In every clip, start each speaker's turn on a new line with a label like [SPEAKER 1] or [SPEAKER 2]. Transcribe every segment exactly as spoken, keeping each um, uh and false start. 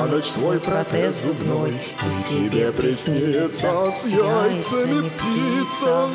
[SPEAKER 1] на ночь свой протез зубной, и тебе приснится с яйцами птица.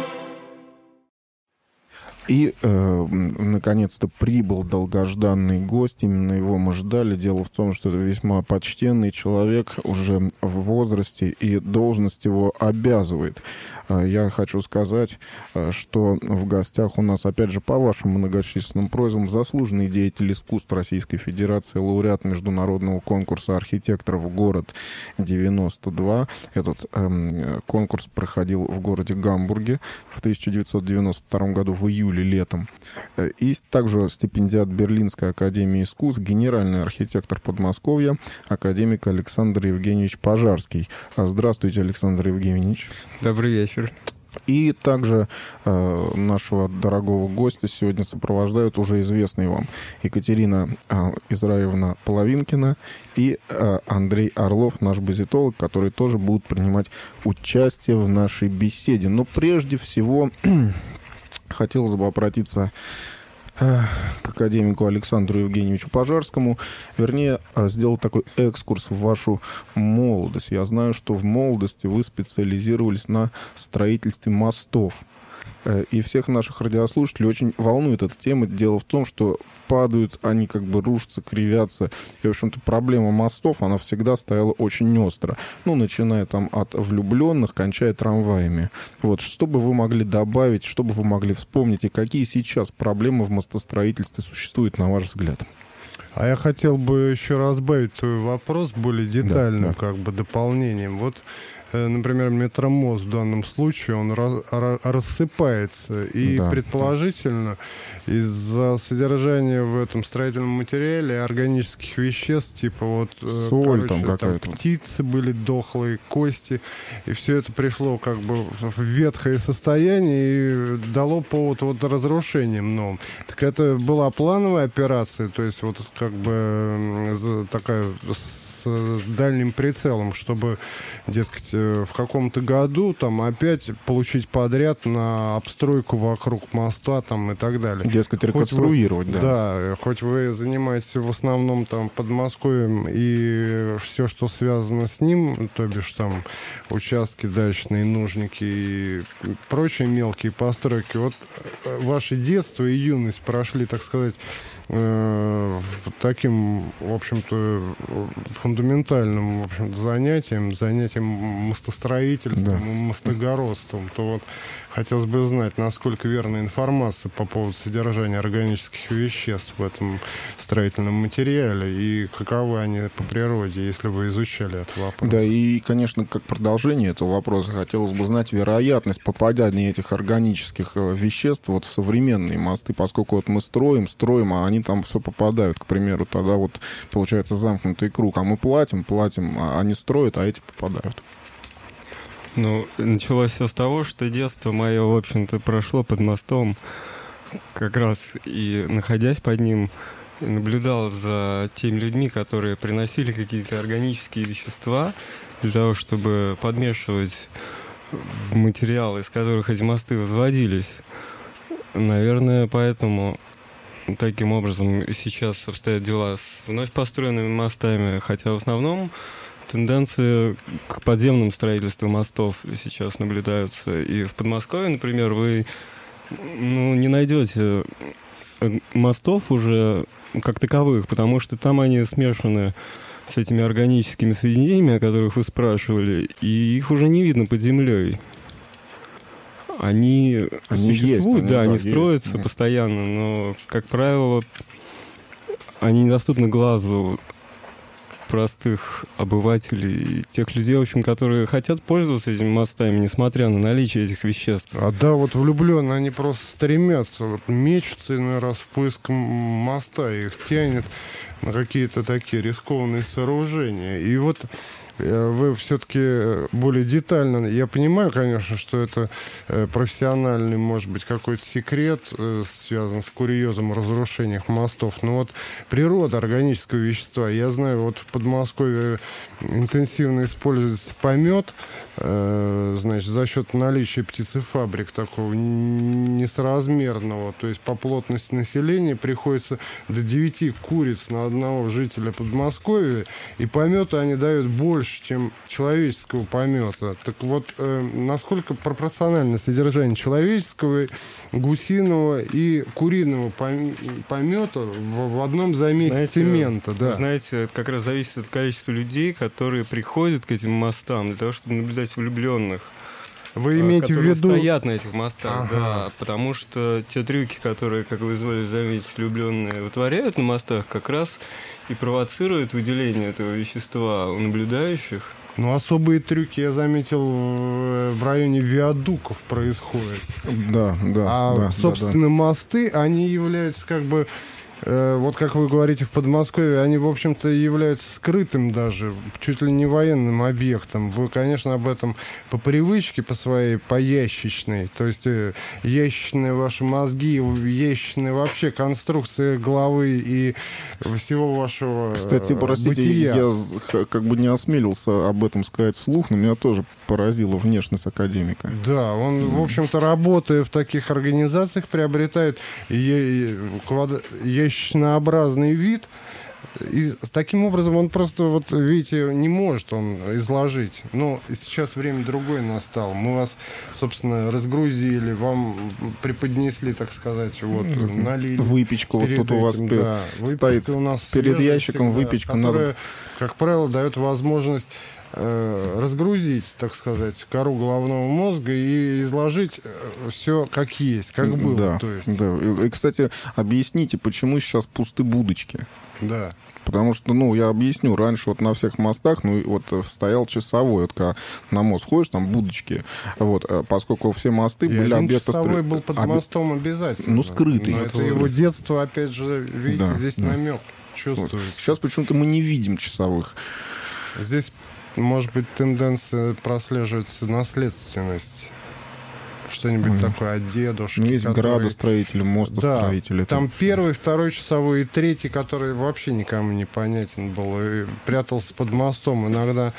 [SPEAKER 2] И, э, наконец-то, прибыл долгожданный гость. Именно его мы ждали. Дело в том, что это весьма почтенный человек уже в возрасте, и должность его обязывает. Я хочу сказать, что в гостях у нас, опять же, по вашим многочисленным просьбам, заслуженный деятель искусств Российской Федерации, лауреат международного конкурса архитекторов «Город девяносто два». Этот э, конкурс проходил в городе Гамбурге в тысяча девятьсот девяносто втором году в июле, летом. И также стипендиат Берлинской академии искусств, генеральный архитектор Подмосковья, академик Александр Евгеньевич Пожарский. Здравствуйте, Александр Евгеньевич.
[SPEAKER 3] Добрый вечер.
[SPEAKER 2] И также э, нашего дорогого гостя сегодня сопровождают уже известные вам Екатерина э, Израилевна Половинкина и э, Андрей Орлов, наш базитолог, которые тоже будут принимать участие в нашей беседе. Но прежде всего хотелось бы обратиться к академику Александру Евгеньевичу Пожарскому, вернее, сделать такой экскурс в вашу молодость. Я знаю, что в молодости вы специализировались на строительстве мостов. И всех наших радиослушателей очень волнует эта тема. Дело в том, что падают, они как бы рушатся, кривятся. И, в общем-то, проблема мостов, она всегда стояла очень остро. Ну, начиная там от влюбленных, кончая трамваями. Вот, что бы вы могли добавить, что бы вы могли вспомнить, и какие сейчас проблемы в мостостроительстве существуют, на ваш взгляд?
[SPEAKER 4] А я хотел бы еще разбавить твой вопрос более детальным,
[SPEAKER 2] да, да.
[SPEAKER 4] как бы дополнением. Вот, например, метромост в данном случае, он раз, рассыпается. И
[SPEAKER 2] да,
[SPEAKER 4] предположительно, да. из-за содержания в этом строительном материале органических веществ, типа вот
[SPEAKER 2] соль,
[SPEAKER 4] короче,
[SPEAKER 2] там
[SPEAKER 4] там
[SPEAKER 2] какая-то.
[SPEAKER 4] птицы были дохлые, кости. И все это пришло как бы в ветхое состояние и дало повод вот разрушениям новым. Так это была плановая операция, то есть вот как бы такая с дальним прицелом, чтобы, дескать, в каком-то году там опять получить подряд на обстройку вокруг моста там и так далее.
[SPEAKER 2] Дескать, реконструировать,
[SPEAKER 4] вы,
[SPEAKER 2] да.
[SPEAKER 4] Да, хоть вы занимаетесь в основном там Подмосковьем и все, что связано с ним, то бишь там участки дачные, нужники и прочие мелкие постройки. Вот ваше детство и юность прошли, так сказать, таким, в общем-то, фундаментальным, в общем-то, занятием, занятием мостостроительством, да. мостогородством, то вот хотелось бы знать, насколько верна информация по поводу содержания органических веществ в этом строительном материале и каковы они по природе, если вы изучали этот вопрос.
[SPEAKER 2] Да, и, конечно, как продолжение этого вопроса хотелось бы знать вероятность попадания этих органических веществ вот в современные мосты, поскольку вот мы строим, строим, а они там все попадают, к примеру, тогда вот получается замкнутый круг, а мы платим, платим, а они строят, а эти попадают.
[SPEAKER 3] Ну, началось все с того, что детство мое, в общем-то, прошло под мостом, как раз и находясь под ним, наблюдал за теми людьми, которые приносили какие-то органические вещества для того, чтобы подмешивать в материалы, из которых эти мосты возводились. Наверное, поэтому таким образом сейчас обстоят дела с вновь построенными мостами, хотя в основном тенденции к подземному строительству мостов сейчас наблюдаются. И в Подмосковье, например, вы ну, не найдете мостов уже как таковых, потому что там они смешаны с этими органическими соединениями, о которых вы спрашивали, и их уже не видно под землей. Они, они существуют, есть, да, они, да, строятся есть, постоянно, но, как правило, они недоступны глазу простых обывателей, тех людей, в общем, которые хотят пользоваться этими мостами, несмотря на наличие этих веществ.
[SPEAKER 4] А да, вот влюбленные, они просто стремятся, вот, мечутся иной раз в поиск моста, их тянет на какие-то такие рискованные сооружения. И вот вы все-таки более детально... Я понимаю, конечно, что это профессиональный, может быть, какой-то секрет, связан с курьезом разрушения мостов. Но вот природа органического вещества. Я знаю, вот в Подмосковье интенсивно используется помет, значит, за счет наличия птицефабрик такого несоразмерного. То есть по плотности населения приходится до девяти куриц на одного жителя Подмосковья, и помета они дают больше, чем человеческого помета. Так вот, э, насколько пропорционально содержание человеческого, гусиного и куриного помета в, в одном замесе знаете, цемента? Да.
[SPEAKER 3] Знаете, это как раз зависит от количества людей, которые приходят к этим мостам для того, чтобы наблюдать влюбленных.
[SPEAKER 4] Вы имеете в виду...
[SPEAKER 3] стоят на этих мостах,
[SPEAKER 4] ага.
[SPEAKER 3] да, потому что те трюки, которые, как вы изволили заметить, влюбленные вытворяют на мостах, как раз и провоцируют выделение этого вещества у наблюдающих.
[SPEAKER 4] Ну, особые трюки, я заметил, в районе виадуков происходят.
[SPEAKER 2] Да, да.
[SPEAKER 4] А,
[SPEAKER 2] да,
[SPEAKER 4] собственно,
[SPEAKER 2] да, да.
[SPEAKER 4] мосты, они являются как бы... Вот как вы говорите, в Подмосковье, они, в общем-то, являются скрытым даже, чуть ли не военным объектом. Вы, конечно, об этом по привычке, по своей, по ящичной, то есть ящичные ваши мозги, ящичные вообще конструкции головы и всего вашего
[SPEAKER 2] Кстати, простите,
[SPEAKER 4] бытия.
[SPEAKER 2] Я как бы не осмелился об этом сказать вслух, но меня тоже поразила внешность академика.
[SPEAKER 4] Да, он, в общем-то, работая в таких организациях, приобретает ящичные ящичнообразный вид, и таким образом он просто, вот видите, не может он изложить. Но сейчас время другое настало. Мы вас, собственно, разгрузили, вам преподнесли, так сказать, вот, налили.
[SPEAKER 2] Выпечку вот тут
[SPEAKER 4] этим,
[SPEAKER 2] у вас
[SPEAKER 4] да,
[SPEAKER 2] стоит
[SPEAKER 4] у нас
[SPEAKER 2] перед ящиком
[SPEAKER 4] всегда,
[SPEAKER 2] выпечка.
[SPEAKER 4] Которая,
[SPEAKER 2] надо...
[SPEAKER 4] как правило, дает возможность э, разгрузить, так сказать, кору головного мозга и изложить все как есть, как было.
[SPEAKER 2] Да,
[SPEAKER 4] то есть.
[SPEAKER 2] да. И, кстати, объясните, почему сейчас пусты будочки.
[SPEAKER 4] Да.
[SPEAKER 2] Потому что, ну, я объясню, раньше вот на всех мостах, ну, вот стоял часовой, вот когда на мост ходишь, там будочки, вот, поскольку все мосты
[SPEAKER 4] и
[SPEAKER 2] были объекты...
[SPEAKER 4] часовой был под
[SPEAKER 2] Об...
[SPEAKER 4] мостом обязательно.
[SPEAKER 2] Ну, скрытый.
[SPEAKER 4] Но это вот его детство, опять же, видите, да, здесь да. намек чувствуется. Вот.
[SPEAKER 2] Сейчас почему-то мы не видим часовых.
[SPEAKER 4] Здесь, может быть, тенденция прослеживается наследственность. Что-нибудь mm. такое от дедушки.
[SPEAKER 2] Ну, есть
[SPEAKER 4] который...
[SPEAKER 2] градостроители, мостостроители.
[SPEAKER 4] Да, там первый, второй часовой и третий, который вообще никому не понятен был. И прятался под мостом, иногда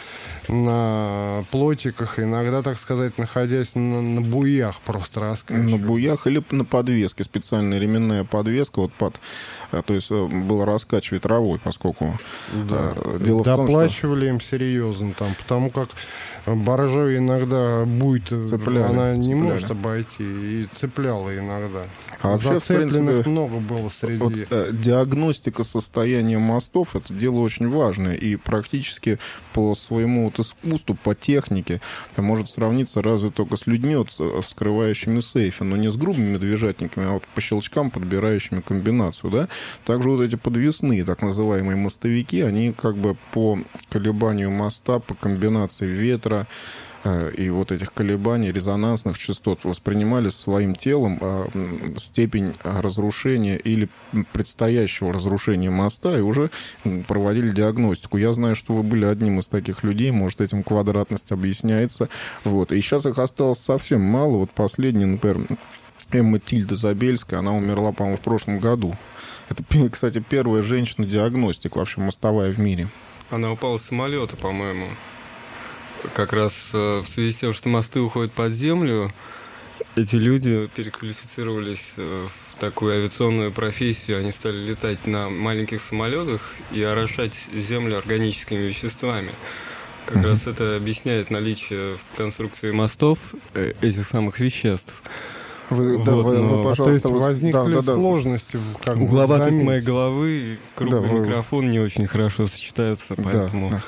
[SPEAKER 4] на плотиках, иногда, так сказать, находясь на, на буях просто раскачивал.
[SPEAKER 2] На буях или на подвеске. Специальная ременная подвеска вот под... То есть было раскачивать травой, поскольку...
[SPEAKER 4] Да.
[SPEAKER 2] Дело
[SPEAKER 4] Доплачивали
[SPEAKER 2] в том, что...
[SPEAKER 4] им серьезно там, потому как баржой иногда будет,
[SPEAKER 2] цепляли,
[SPEAKER 4] она не
[SPEAKER 2] цепляли.
[SPEAKER 4] может обойти, и цепляла иногда.
[SPEAKER 2] А вообще,
[SPEAKER 4] зацепленных
[SPEAKER 2] в принципе,
[SPEAKER 4] много было среди...
[SPEAKER 2] Вот, э, диагностика состояния мостов — это дело очень важное, и практически по своему вот искусству, по технике, это может сравниться разве только с людьми, вот, вскрывающими сейфы, но не с грубыми медвежатниками, а вот по щелчкам, подбирающими комбинацию, да. Также вот эти подвесные, так называемые мостовики, они как бы по колебанию моста, по комбинации ветра и вот этих колебаний, резонансных частот воспринимали своим телом степень разрушения или предстоящего разрушения моста и уже проводили диагностику. Я знаю, что вы были одним из таких людей, может, этим квадратность объясняется. Вот. И сейчас их осталось совсем мало. Вот последний, например, Эмма Тильда Забельская, она умерла, по-моему, в прошлом году. Это, кстати, первая женщина-диагностик вообще мостовая в мире.
[SPEAKER 3] Она упала с самолета, по-моему. Как раз в связи с тем, что мосты уходят под землю, эти люди переквалифицировались в такую авиационную профессию. Они стали летать на маленьких самолетах и орошать землю органическими веществами. Как mm-hmm. раз это объясняет наличие в конструкции мостов этих самых веществ.
[SPEAKER 2] Вы,
[SPEAKER 3] вот,
[SPEAKER 2] да, вы,
[SPEAKER 3] но...
[SPEAKER 2] вы, пожалуйста,
[SPEAKER 4] а то есть
[SPEAKER 2] вот,
[SPEAKER 4] возникли
[SPEAKER 2] да, да,
[SPEAKER 4] сложности. Как
[SPEAKER 3] угловатость бы, моей головы, круглый
[SPEAKER 2] да,
[SPEAKER 3] микрофон вы... не очень хорошо сочетаются, поэтому...
[SPEAKER 2] Да, да.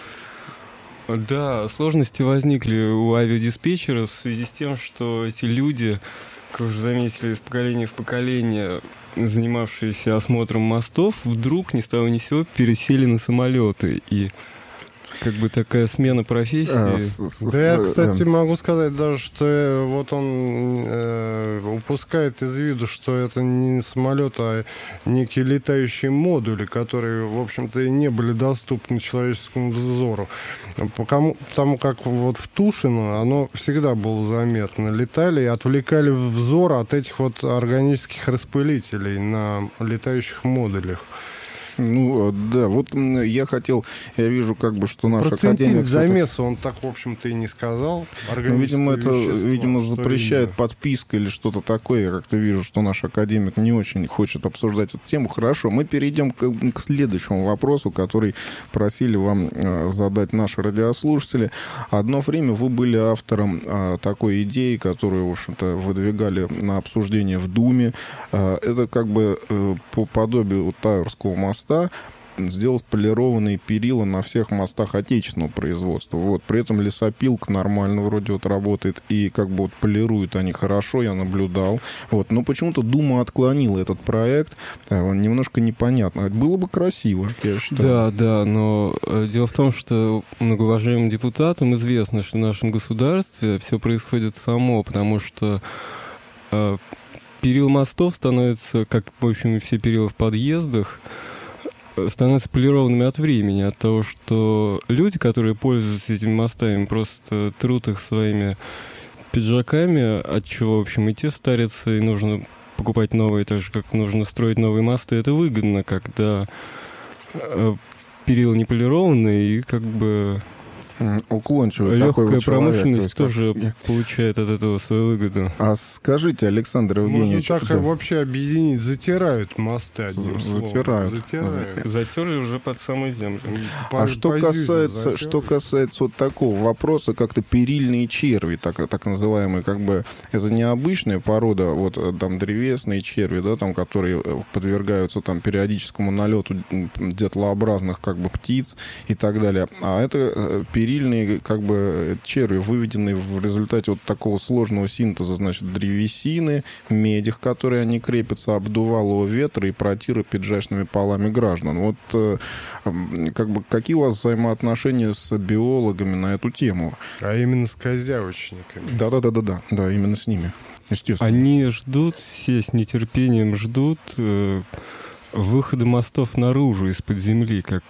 [SPEAKER 3] Да, сложности возникли у авиадиспетчера в связи с тем, что эти люди, как вы уже заметили, из поколения в поколение, занимавшиеся осмотром мостов, вдруг ни с того ни с сего пересели на самолеты. И как бы такая смена профессии.
[SPEAKER 4] А, да, я, кстати, могу сказать даже, что вот он э, упускает из виду, что это не самолет, а некие летающие модули, которые, в общем-то, и не были доступны человеческому взору. Потому, потому как вот в Тушино оно всегда было заметно. Летали и отвлекали взор от этих вот органических распылителей на летающих модулях.
[SPEAKER 2] Ну, да, вот я хотел, я вижу, как бы, что наш академик...
[SPEAKER 4] замеса он так, в общем-то, и не сказал.
[SPEAKER 2] Ну, видимо, это, видимо, запрещает именно подписка или что-то такое. Я как-то вижу, что наш академик не очень хочет обсуждать эту тему. Хорошо, мы перейдем к, к следующему вопросу, который просили вам э, задать наши радиослушатели. Одно время вы были автором э, такой идеи, которую, в общем-то, выдвигали на обсуждение в Думе. Э, это как бы э, по подобию Тауэрского моста сделать полированные перила на всех мостах отечественного производства. Вот. При этом лесопилка нормально вроде вот работает, и как бы вот полируют они хорошо, я наблюдал. Вот. Но почему-то Дума отклонила этот проект. Он немножко непонятно. Было бы красиво, я считаю.
[SPEAKER 3] Да, да, но дело в том, что многоуважаемым депутатам известно, что в нашем государстве все происходит само, потому что э, перила мостов становятся, как, в общем, и все перила в подъездах, становятся полированными от времени, от того, что люди, которые пользуются этими мостами, просто трут их своими пиджаками, от чего, в общем, и те старятся, и нужно покупать новые, так же, как нужно строить новые мосты. Это выгодно, когда э, перила не полированные, и как бы...
[SPEAKER 2] Уклончивый
[SPEAKER 3] легкая промышленность
[SPEAKER 2] человек, то есть,
[SPEAKER 3] тоже
[SPEAKER 2] как...
[SPEAKER 3] получает от этого свою выгоду.
[SPEAKER 2] А скажите, Александр Евгеньевич...
[SPEAKER 4] Можно так да. вообще объединить, затирают мосты одним словом.
[SPEAKER 2] Затирают.
[SPEAKER 4] Затирают.
[SPEAKER 3] Затерли уже под самой землю.
[SPEAKER 2] По, а что касается, что касается вот такого вопроса, как-то перильные черви, так, так называемые, как бы, это необычная порода, вот там древесные черви, да, там, которые подвергаются там периодическому налету дятлообразных как бы птиц и так далее. А это перильные как бы черви, выведенные в результате вот такого сложного синтеза, значит, древесины, меди, которые они крепятся, обдувалого ветра и протира пиджачными полами граждан. Вот как бы какие у вас взаимоотношения с биологами на эту тему?
[SPEAKER 4] А именно с козявочниками.
[SPEAKER 2] Да-да-да-да, да, именно с ними. Естественно.
[SPEAKER 3] Они ждут, все с нетерпением ждут э, выхода мостов наружу из-под земли, как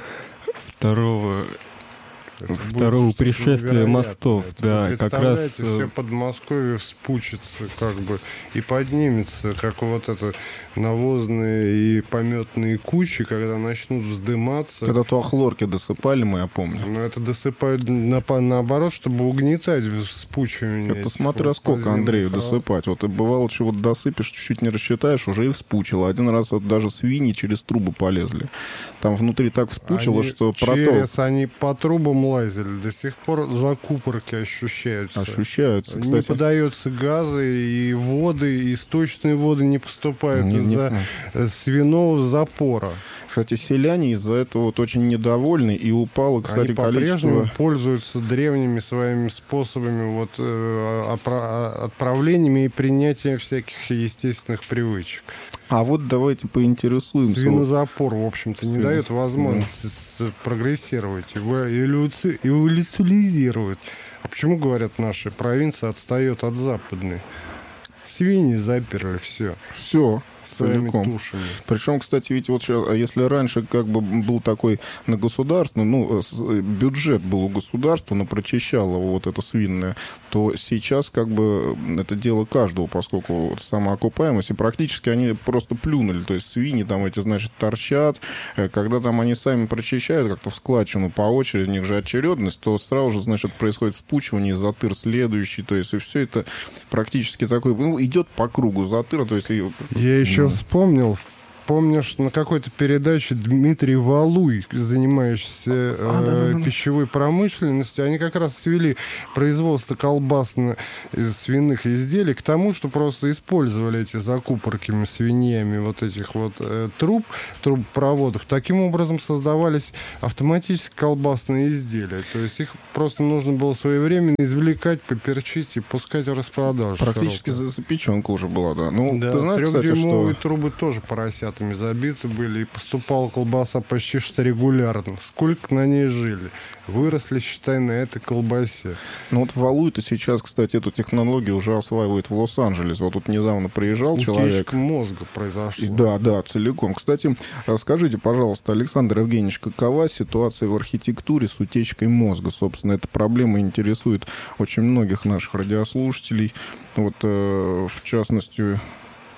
[SPEAKER 3] второго...
[SPEAKER 4] Это
[SPEAKER 3] второго пришествия мостов, да, как раз...
[SPEAKER 4] все Подмосковье вспучится, как бы, и поднимется, как вот это навозные и пометные кучи, когда начнут вздыматься.
[SPEAKER 2] Когда то хлорки досыпали, мы, я помню.
[SPEAKER 4] Но это досыпают на, наоборот, чтобы угнетать вспучивание.
[SPEAKER 2] Это смотря вот сколько, Андрею, досыпать. Вот и бывало, что вот досыпешь, чуть-чуть не рассчитаешь, уже и вспучило. Один раз вот даже свиньи через трубы полезли. Там внутри так вспучило,
[SPEAKER 4] они
[SPEAKER 2] что проток...
[SPEAKER 4] Через они по трубам лазили, до сих пор закупорки ощущаются.
[SPEAKER 2] Ощущаются, кстати.
[SPEAKER 4] Не подаются газы, и воды, и источные воды не поступают не, из-за не... свиного запора.
[SPEAKER 2] Кстати, селяне из-за этого вот очень недовольны, и упало, кстати,
[SPEAKER 4] Они
[SPEAKER 2] количество...
[SPEAKER 4] по-прежнему пользуются древними своими способами вот, э, отправлениями и принятием всяких естественных привычек.
[SPEAKER 2] А вот давайте поинтересуемся.
[SPEAKER 4] Свинозапор, в общем-то, не Свин... дает возможности да. прогрессировать, его эволюционизировать. А почему, говорят, наша провинция отстает от западной? Свиньи заперли, все.
[SPEAKER 2] Все.
[SPEAKER 4] Целиком.
[SPEAKER 2] Причем, кстати, ведь вот сейчас, если раньше как бы был такой на государственном, ну, бюджет был у государства, но прочищало вот это свинное, то сейчас как бы это дело каждого, поскольку самоокупаемость, и практически они просто плюнули, то есть свиньи там эти, значит, торчат, когда там они сами прочищают как-то в складчину по очереди, у них же очередность, то сразу же, значит, происходит спучивание, затыр следующий, то есть и все это практически такой, ну, идет по кругу затыра, то есть...
[SPEAKER 4] Я еще вспомнил, помнишь, на какой-то передаче Дмитрий Валуй, занимающийся а, э, да, да, да. пищевой промышленностью, они как раз свели производство колбасных свиных изделий к тому, что просто использовали эти закупорками свиньями вот этих вот э, труб, трубопроводов. Таким образом создавались автоматически колбасные изделия. То есть их просто нужно было своевременно извлекать, поперчить и пускать в распродажу.
[SPEAKER 2] Практически запеченка уже была, да. Ну,
[SPEAKER 4] да,
[SPEAKER 2] ты знаешь, кстати, что...
[SPEAKER 4] трубы тоже поросят забиты были, и поступала колбаса почти что регулярно. Сколько на ней жили? Выросли, считай, на этой колбасе.
[SPEAKER 2] Ну вот Валуй-то сейчас, кстати, эту технологию уже осваивает в Лос-Анджелес. Вот тут недавно приезжал
[SPEAKER 4] Утечка
[SPEAKER 2] человек.
[SPEAKER 4] мозга произошла.
[SPEAKER 2] Да, да, целиком. Кстати, скажите, пожалуйста, Александр Евгеньевич, какова ситуация в архитектуре с утечкой мозга? Собственно, эта проблема интересует очень многих наших радиослушателей. Вот, э, в частности...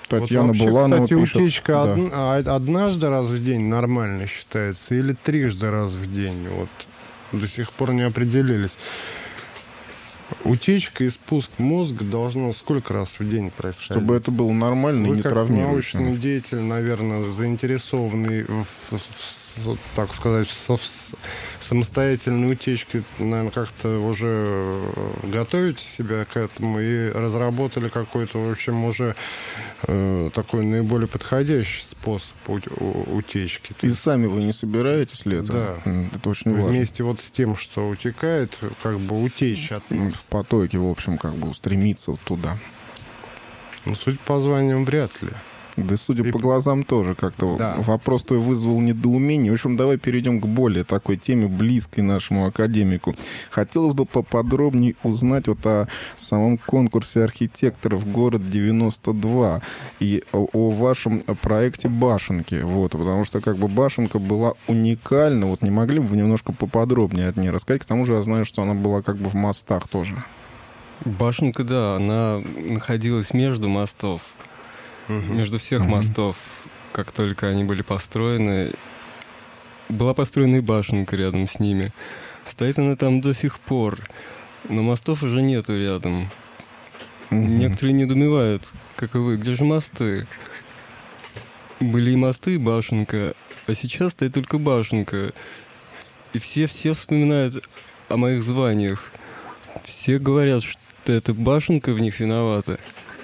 [SPEAKER 2] Татьяна
[SPEAKER 4] вот вообще,
[SPEAKER 2] Буланова
[SPEAKER 4] кстати,
[SPEAKER 2] пишет,
[SPEAKER 4] утечка
[SPEAKER 2] да.
[SPEAKER 4] од- а однажды раз в день нормально считается или трижды раз в день? Вот до сих пор не определились. Утечка и спуск мозга должно сколько раз в день происходить?
[SPEAKER 2] Чтобы это было нормально и
[SPEAKER 4] Вы
[SPEAKER 2] не
[SPEAKER 4] как
[SPEAKER 2] травмирующе.
[SPEAKER 4] научный деятель, наверное, заинтересованный в, в- в- так сказать, в, со- в самостоятельной утечке, наверное, как-то уже готовите себя к этому и разработали какой-то, в общем, уже э, такой наиболее подходящий способ ут- у- утечки. То
[SPEAKER 2] И
[SPEAKER 4] есть
[SPEAKER 2] сами вы не собираетесь ли это?
[SPEAKER 4] Да.
[SPEAKER 2] М, Это очень важно.
[SPEAKER 4] вместе вот с тем, что утекает, как бы утечь от
[SPEAKER 2] М, В потоке, в общем, как бы устремиться вот туда.
[SPEAKER 4] ну, судя по званиям, вряд ли.
[SPEAKER 2] Да, судя
[SPEAKER 4] И
[SPEAKER 2] по
[SPEAKER 4] п-
[SPEAKER 2] глазам, тоже как-то
[SPEAKER 4] Да.
[SPEAKER 2] вопрос твой вызвал недоумение. В общем, давай перейдем к более такой теме, близкой нашему академику. Хотелось бы поподробнее узнать вот о самом конкурсе архитекторов «Город девяносто два» и о, о вашем проекте «Башенки». Вот, потому что как бы «Башенка» была уникальна. Вот не могли бы вы немножко поподробнее от нее рассказать? К тому же я знаю, что она была как бы в мостах тоже.
[SPEAKER 3] Башенка, да, она находилась между мостов. Между всех
[SPEAKER 2] Мгм.
[SPEAKER 3] мостов, как только они были построены, была построена и башенка рядом с ними. Стоит она там до сих пор, но мостов уже нету рядом.
[SPEAKER 2] Мгм.
[SPEAKER 3] Некоторые недоумевают, как и вы, где же мосты? Были и мосты, и башенка, а сейчас стоит только башенка. И все-все вспоминают о моих званиях. Все говорят, что это башенка в них виновата.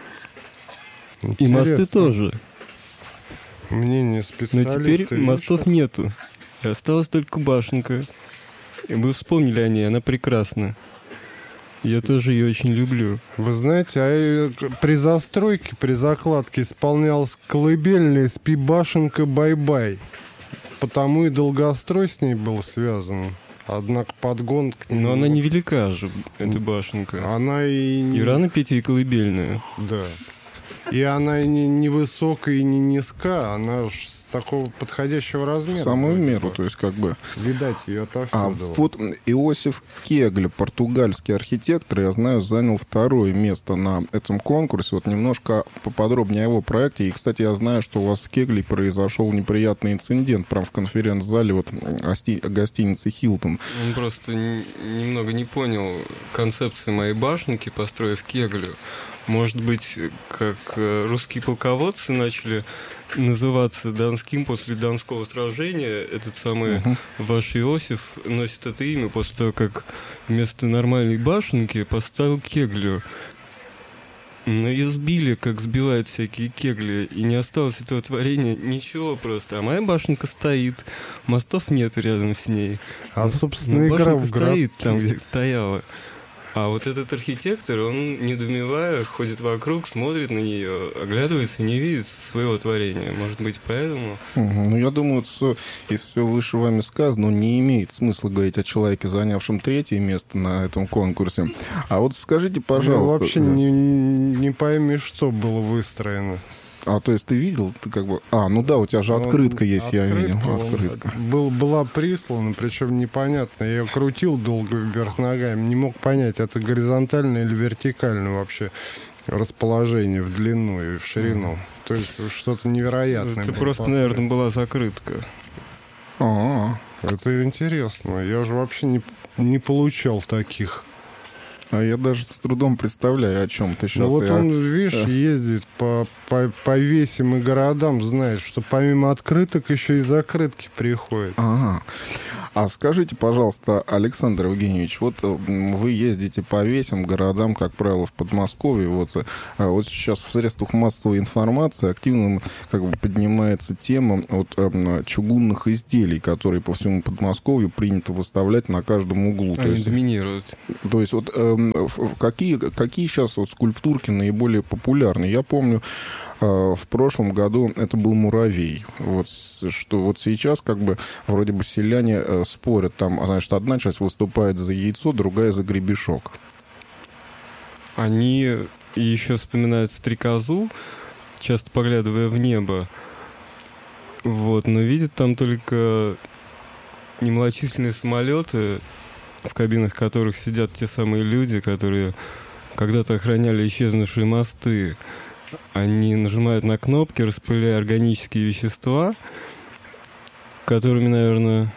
[SPEAKER 3] И мосты
[SPEAKER 4] Интересно.
[SPEAKER 3] тоже.
[SPEAKER 4] Мнение
[SPEAKER 3] Но
[SPEAKER 4] специалиста.
[SPEAKER 3] теперь
[SPEAKER 4] видишь,
[SPEAKER 3] мостов нету. И осталась только башенка. И вы вспомнили о ней, она прекрасна. Я тоже ее очень люблю.
[SPEAKER 4] Вы знаете, а э, при застройке, при закладке исполнялась колыбельная «Спи, башенка, бай-бай». Потому и долгострой с ней был связан. Однако подгон к ней...
[SPEAKER 3] Но она невелика же, эта башенка.
[SPEAKER 4] Она и... не-
[SPEAKER 3] И рано петь ей колыбельную.
[SPEAKER 4] Да. И она и не, не высокая, и не низка. Она ж с такого подходящего размера.
[SPEAKER 2] Самую в
[SPEAKER 4] вроде
[SPEAKER 2] меру,
[SPEAKER 4] бы.
[SPEAKER 2] то есть как бы...
[SPEAKER 4] Видать, ее
[SPEAKER 2] А
[SPEAKER 4] отовсюду.
[SPEAKER 2] вот Иосиф Кегль, португальский архитектор, я знаю, занял второе место на этом конкурсе. Вот немножко поподробнее о его проекте. И, кстати, я знаю, что у вас с Кеглей произошел неприятный инцидент прямо в конференц-зале вот, гости... гостиницы «Хилтон».
[SPEAKER 3] Он просто н- немного не понял концепции моей башенки, построив кеглю. Может быть, как э, русские полководцы начали называться Донским после Донского сражения, этот самый
[SPEAKER 2] Мгм.
[SPEAKER 3] ваш Иосиф носит это имя после того, как вместо нормальной башенки поставил кеглю. Но ее сбили, как сбивают всякие кегли, и не осталось этого творения ничего просто. А моя башенка стоит, мостов нет рядом с ней.
[SPEAKER 4] А, собственно,
[SPEAKER 3] Ну,
[SPEAKER 4] игра
[SPEAKER 3] башенка
[SPEAKER 4] в град...
[SPEAKER 3] стоит там, где стояла. А вот этот архитектор, он, недоумевая, ходит вокруг, смотрит на нее, оглядывается и не видит своего творения. Может быть, поэтому...
[SPEAKER 2] Мгм. Ну, я думаю, что из всего выше вами сказано, не имеет смысла говорить о человеке, занявшем третье место на этом конкурсе. А вот скажите,
[SPEAKER 4] Ну,
[SPEAKER 2] пожалуйста...
[SPEAKER 4] вообще
[SPEAKER 2] да.
[SPEAKER 4] не, не пойми, что было выстроено.
[SPEAKER 2] А, то есть ты видел? Ты как бы... А, ну да, у тебя же
[SPEAKER 4] Он-
[SPEAKER 2] открытка есть, я видел.
[SPEAKER 4] открытка, он
[SPEAKER 2] Открытка.
[SPEAKER 4] Был, была прислана, причем непонятно. Я ее крутил долго вверх ногами, не мог понять, это горизонтальное или вертикальное вообще расположение в длину и в ширину. То есть что-то невероятное.
[SPEAKER 3] Это
[SPEAKER 4] было
[SPEAKER 3] просто,
[SPEAKER 4] построено.
[SPEAKER 3] наверное, была закрытка.
[SPEAKER 2] А,
[SPEAKER 4] Это интересно. Я же вообще не, не получал таких.
[SPEAKER 2] а я даже с трудом представляю, о чем ты сейчас.
[SPEAKER 4] Ну вот
[SPEAKER 2] я...
[SPEAKER 4] он, видишь,
[SPEAKER 2] Да.
[SPEAKER 4] ездит по, по, по весям и городам, знает, что помимо открыток еще и закрытки приходят.
[SPEAKER 2] Ага. А скажите, пожалуйста, Александр Евгеньевич, вот э, м, вы ездите по весям, городам, как правило, в Подмосковье. Вот, э, а вот сейчас в средствах массовой информации активно как бы поднимается тема вот, э, м, чугунных изделий, которые по всему Подмосковью принято выставлять на каждом углу. То
[SPEAKER 3] Они
[SPEAKER 2] есть,
[SPEAKER 3] доминируют.
[SPEAKER 2] то есть вот эм, в- какие, какие сейчас вот скульптурки наиболее популярны? Я помню, э, в прошлом году это был муравей. Вот, с- что вот сейчас как бы вроде бы селяне э, спорят. Там, значит, одна часть выступает за яйцо, другая за гребешок.
[SPEAKER 3] Они и еще вспоминают стрекозу, часто поглядывая в небо. Вот, но видят там только немногочисленные самолеты, в кабинах которых сидят те самые люди, которые когда-то охраняли исчезнувшие мосты. они нажимают на кнопки, распыляя органические вещества, которыми, наверное,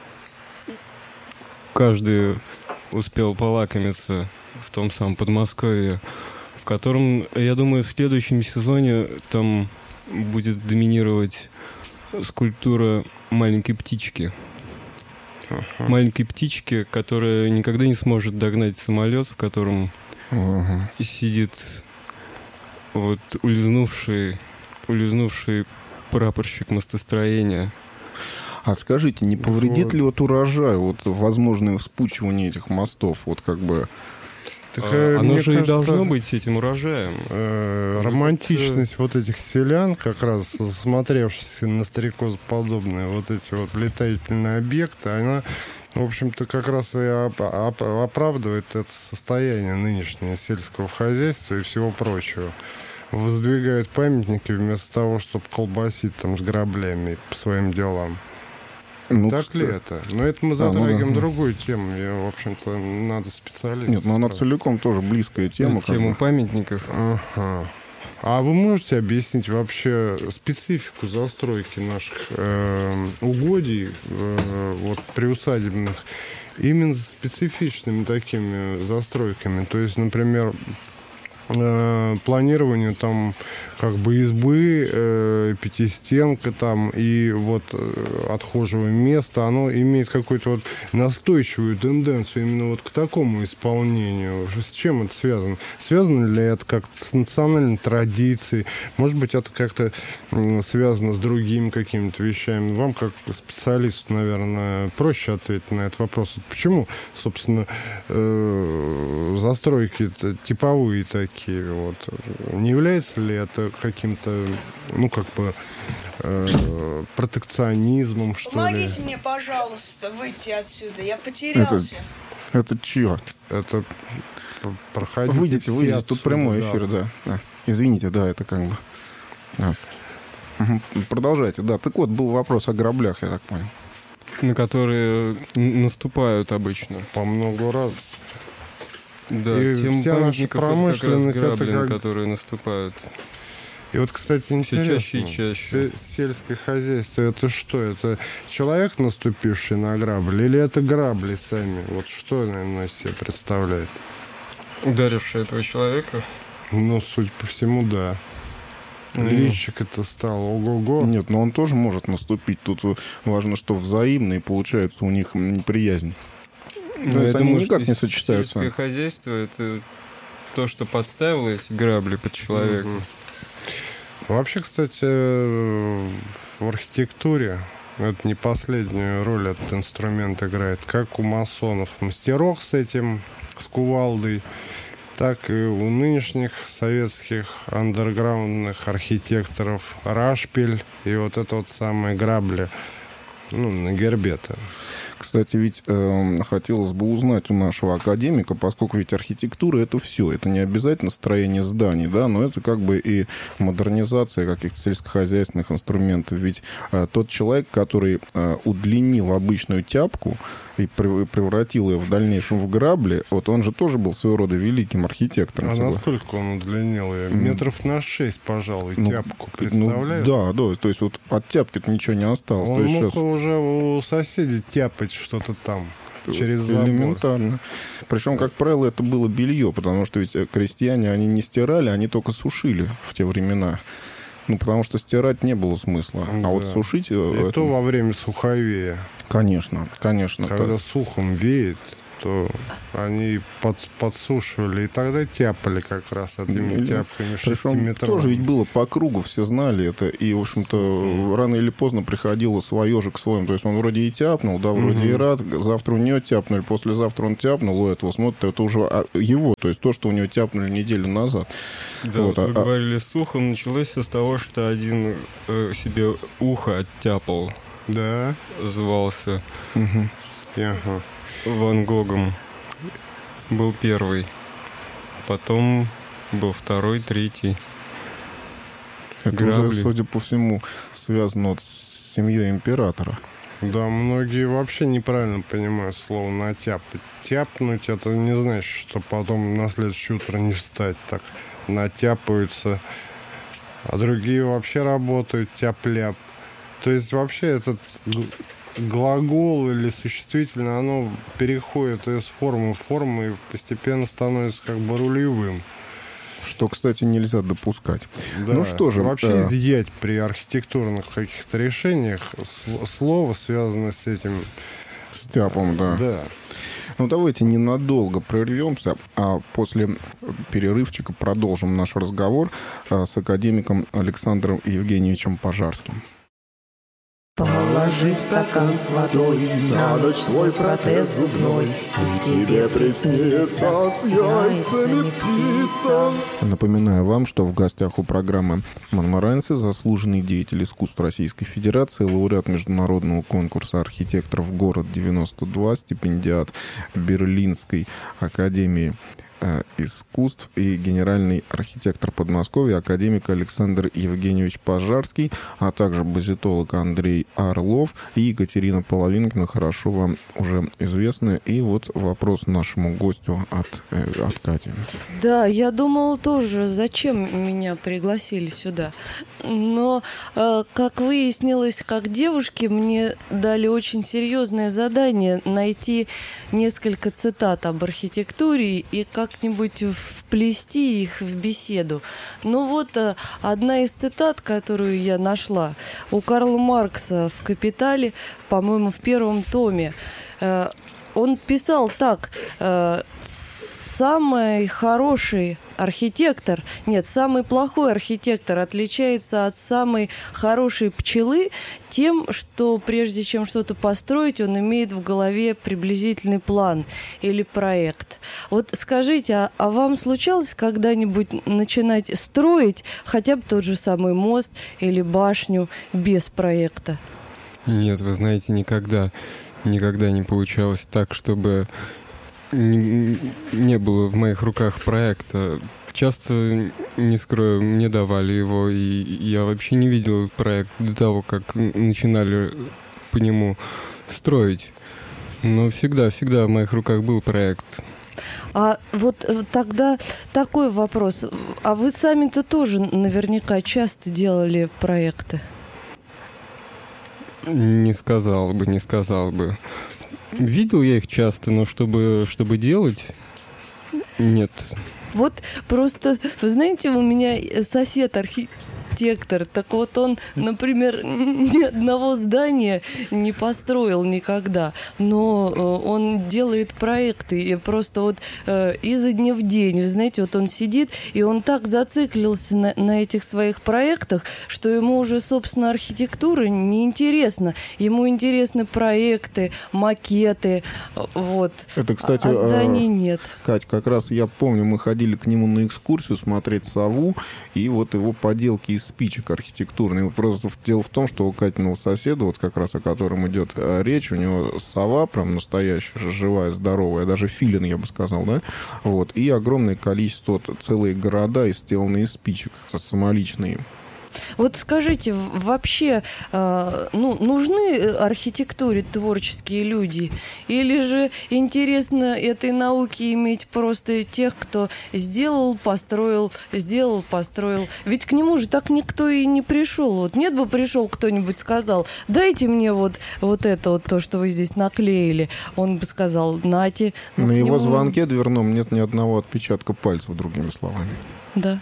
[SPEAKER 3] каждый успел полакомиться в том самом Подмосковье, в котором, я думаю, в следующем сезоне там будет доминировать скульптура маленькой птички. Uh-huh. Маленькой птички, которая никогда не сможет догнать самолет, в котором uh-huh. сидит вот улизнувший, улизнувший прапорщик мостостроения.
[SPEAKER 2] А скажите, не повредит
[SPEAKER 4] вот.
[SPEAKER 2] ли вот урожай, вот возможное вспучивание этих мостов, вот как бы...
[SPEAKER 3] Так, а, оно же кажется, и должно быть этим урожаем.
[SPEAKER 4] Э, романтичность вот этих селян, как раз смотревшихся на стрекозоподобные вот эти вот летательные объекты, она, в общем-то, как раз и оп- оп- оправдывает это состояние нынешнее сельского хозяйства и всего прочего. Воздвигают памятники вместо того, чтобы колбасить там с граблями по своим делам. Ну, так кстати. Ли это? Но это мы затрагиваем а, ну, да. другую тему. Я, в общем-то, надо специалистов.
[SPEAKER 2] Нет, но она целиком тоже близкая тема.
[SPEAKER 3] Тему бы. памятников.
[SPEAKER 4] Ага. А вы можете объяснить вообще специфику застройки наших э, угодий, э, вот приусадебных, именно специфичными такими застройками? То есть, например, э, планирование там как бы избы, э, пятистенка там и вот э, отхожего места, оно имеет какую-то вот настойчивую тенденцию именно вот к такому исполнению. С чем это связано? Связано ли это как-то с национальной традицией? Может быть, это как-то э, связано с другими какими-то вещами? Вам, как специалисту, наверное, проще ответить на этот вопрос. Почему, собственно, э, застройки типовые такие? Вот. Не является ли это каким-то, ну, как бы, э, протекционизмом, что
[SPEAKER 5] Помогите
[SPEAKER 4] ли?
[SPEAKER 5] Помогите мне, пожалуйста, выйти отсюда. Я потерялся.
[SPEAKER 2] Это, это чье?
[SPEAKER 4] Это проходите.
[SPEAKER 2] Выйдите, выйдите. Тут прямой эфир, да. да. да. Извините, да, это как бы... Да. Угу. Продолжайте, да. Так вот, был вопрос о граблях, я так понял.
[SPEAKER 3] На которые наступают обычно.
[SPEAKER 4] По много раз.
[SPEAKER 3] Да,
[SPEAKER 4] и
[SPEAKER 3] тем
[SPEAKER 4] вся наша промышленность,
[SPEAKER 3] это грабли,
[SPEAKER 4] как...
[SPEAKER 3] на которые наступают.
[SPEAKER 4] И вот, кстати, интересно,
[SPEAKER 3] все чаще и чаще.
[SPEAKER 4] Сельское хозяйство, это что? Это человек, наступивший на грабли, или это грабли сами? Вот что оно из себя представляет?
[SPEAKER 3] Ударивший этого человека?
[SPEAKER 4] Ну, судя по всему, да. Mm. Личик это стал ого-го.
[SPEAKER 2] Нет, но он тоже может наступить. Тут важно, что взаимно, и получается у них неприязнь.
[SPEAKER 3] Ну, то есть они думаю, никак не сочетаются. Сельское хозяйство — это то, что подставило эти грабли под человека. Mm-hmm.
[SPEAKER 4] Вообще, кстати, в архитектуре это не последнюю роль этот инструмент играет. Как у масонов мастерок с этим, с кувалдой, так и у нынешних советских андерграундных архитекторов рашпиль и вот это вот самые грабли, ну, на гербе-то.
[SPEAKER 2] Кстати, ведь э, хотелось бы узнать у нашего академика, поскольку ведь архитектура — это все, это не обязательно строение зданий, да, но это как бы и модернизация каких-то сельскохозяйственных инструментов. Ведь э, тот человек, который э, удлинил обычную тяпку и превратил ее в дальнейшем в грабли, вот он же тоже был своего рода великим архитектором.
[SPEAKER 4] А насколько он удлинил ее? Метров на шесть, пожалуй, ну, тяпку, представляешь?
[SPEAKER 2] Ну, да, да, то есть вот от тяпки-то ничего не осталось.
[SPEAKER 4] Он
[SPEAKER 2] то есть
[SPEAKER 4] мог
[SPEAKER 2] сейчас...
[SPEAKER 4] уже у соседей тяпать что-то там через забор.
[SPEAKER 2] Элементарно. Причем, как правило, это было белье, потому что ведь крестьяне, они не стирали, они только сушили в те времена. Ну, потому что стирать не было смысла. Да. А вот сушить...
[SPEAKER 4] И
[SPEAKER 2] это...
[SPEAKER 4] то во время суховея.
[SPEAKER 2] Конечно, конечно.
[SPEAKER 4] Когда
[SPEAKER 2] так.
[SPEAKER 4] сухом веет, то они под, подсушивали, и тогда тяпали как раз этими и, тяпками шестиметровыми.
[SPEAKER 2] Тоже ведь было по кругу, все знали это, и, в общем-то, mm. рано или поздно приходило свое же к своему. То есть он вроде и тяпнул, да, вроде mm-hmm. и рад, завтра у него тяпнули, послезавтра он тяпнул, у этого смотрит, это уже его, то есть то, что у него тяпнули неделю назад.
[SPEAKER 3] Да, вот, вот вы а... говорили, сухом началось все с того, что один э, себе ухо оттяпал.
[SPEAKER 4] Да.
[SPEAKER 3] Звался.
[SPEAKER 2] Угу.
[SPEAKER 4] Ага.
[SPEAKER 3] Ван Гогом. Был первый. Потом был второй, третий.
[SPEAKER 2] Это
[SPEAKER 3] Грабли.
[SPEAKER 2] Уже, судя по всему, связано вот с семьей императора.
[SPEAKER 4] Да, многие вообще неправильно понимают слово «натяпать». Тяпнуть — это не значит, что потом на следующее утро не встать. Так натяпаются а другие вообще работают тяп-ляп. То есть вообще этот глагол или существительное, оно переходит из формы в форму и постепенно становится как бы рулевым.
[SPEAKER 2] Что, кстати, нельзя допускать.
[SPEAKER 4] Да.
[SPEAKER 2] Ну что же...
[SPEAKER 4] Вообще
[SPEAKER 2] э...
[SPEAKER 4] изъять при архитектурных каких-то решениях слово, связанное с этим...
[SPEAKER 2] С тяпом, да.
[SPEAKER 4] Да.
[SPEAKER 2] Ну, давайте ненадолго прервемся, а после перерывчика продолжим наш разговор с академиком Александром Евгеньевичем Пожарским.
[SPEAKER 1] Положи в стакан с водой на ночь свой протез зубной, и тебе приснится с яйцами птица.
[SPEAKER 2] Напоминаю вам, что в гостях у программы «Монмаранцы» заслуженный деятель искусств Российской Федерации, лауреат международного конкурса архитекторов «Город девяносто два», стипендиат Берлинской академии искусств и генеральный архитектор Подмосковья, академик Александр Евгеньевич Пожарский, а также базитолог Андрей Орлов и Екатерина Половинкина, хорошо вам уже известны. И вот вопрос нашему гостю от, э, от Кати.
[SPEAKER 6] Да, я думала тоже, зачем меня пригласили сюда. Но, э, как выяснилось, как девушке мне дали очень серьезное задание найти несколько цитат об архитектуре и как как-нибудь вплести их в беседу. Ну вот одна из цитат, которую я нашла у Карла Маркса в «Капитале», по-моему, в первом томе. Он писал так: самый хороший архитектор, нет, самый плохой архитектор отличается от самой хорошей пчелы тем, что прежде чем что-то построить, он имеет в голове приблизительный план или проект. Вот скажите, а, а вам случалось когда-нибудь начинать строить хотя бы тот же самый мост или башню без проекта?
[SPEAKER 3] Нет, вы знаете, никогда, никогда не получалось так, чтобы не, не было в моих руках проекта. Часто, не скрою, мне давали его, и я вообще не видел проект до того, как начинали по нему строить. Но всегда, всегда в моих руках был проект.
[SPEAKER 6] А вот тогда такой вопрос. А вы сами-то тоже наверняка часто делали проекты?
[SPEAKER 3] Не сказал бы, не сказал бы. Видел я их часто, но чтобы, чтобы делать, нет.
[SPEAKER 6] Вот просто, вы знаете, у меня сосед архитектор, так вот он, например, ни одного здания не построил никогда, но он делает проекты, и просто вот э, изо дня в день, вы знаете, вот он сидит, и он так зациклился на, на этих своих проектах, что ему уже, собственно, архитектура не интересна. Ему интересны проекты, макеты, вот.
[SPEAKER 2] Это, кстати,
[SPEAKER 6] а зданий нет.
[SPEAKER 2] Кать, как раз я помню, мы ходили к нему на экскурсию смотреть сову, и вот его поделки из спичек архитектурные. Просто дело в том, что у Катиного соседа, вот как раз о котором идет речь, у него сова прям настоящая, живая, здоровая, даже филин, я бы сказал, да? Вот. И огромное количество, вот, целые города, сделанные из спичек, самоличные.
[SPEAKER 6] Вот скажите, вообще, э, ну, нужны архитектуре творческие люди? Или же интересно этой науке иметь просто тех, кто сделал, построил, сделал, построил? Ведь к нему же так никто и не пришел. Вот нет бы пришел кто-нибудь, сказал: дайте мне вот, вот это вот то, что вы здесь наклеили. Он бы сказал: нате.
[SPEAKER 2] На его
[SPEAKER 6] нему...
[SPEAKER 2] звонке дверном нет ни одного отпечатка пальцев, другими словами.
[SPEAKER 6] Да.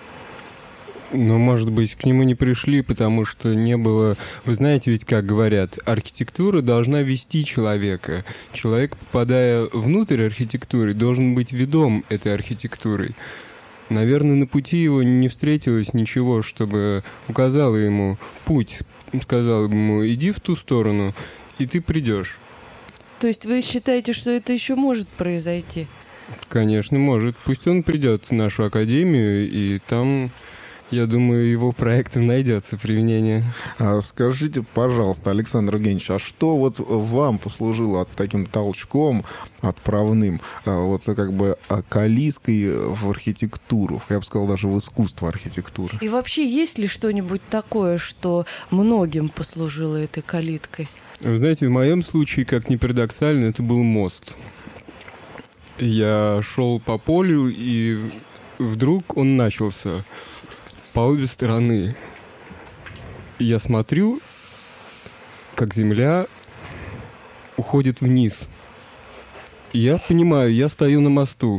[SPEAKER 3] Ну, может быть, к нему не пришли, потому что не было... Вы знаете, ведь как говорят, архитектура должна вести человека. Человек, попадая внутрь архитектуры, должен быть ведом этой архитектурой. Наверное, на пути его не встретилось ничего, чтобы указало ему путь. Сказал ему: иди в ту сторону, и ты придешь.
[SPEAKER 6] То есть вы считаете, что это еще может произойти?
[SPEAKER 3] Конечно, может. Пусть он придет в нашу академию, и там... Я думаю, его проектом найдется применение.
[SPEAKER 2] А скажите, пожалуйста, Александр Евгеньевич, а что вот вам послужило таким толчком отправным, вот как бы калиской в архитектуру, я бы сказал, даже в искусство архитектуры?
[SPEAKER 6] И вообще, есть ли что-нибудь такое, что многим послужило этой калиткой?
[SPEAKER 3] Вы знаете, в моем случае, как ни парадоксально, это был мост. Я шел по полю, и вдруг он начался. По обе стороны. я смотрю, как земля уходит вниз. И я понимаю, я стою на мосту.